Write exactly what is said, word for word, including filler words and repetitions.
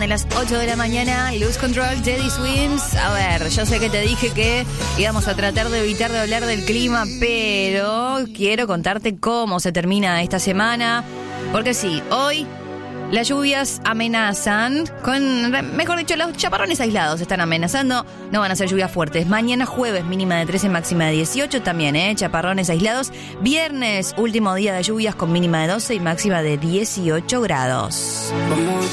de las ocho de la mañana, Lose Control, Teddy Swims. A ver, yo sé que te dije que íbamos a tratar de evitar de hablar del clima, pero quiero contarte cómo se termina esta semana. Porque sí, hoy las lluvias amenazan con, mejor dicho, los chaparrones aislados están amenazando. No van a ser lluvias fuertes. Mañana jueves, mínima de trece, máxima de dieciocho también, ¿eh? Chaparrones aislados. Viernes, último día de lluvias con mínima de doce y máxima de dieciocho grados.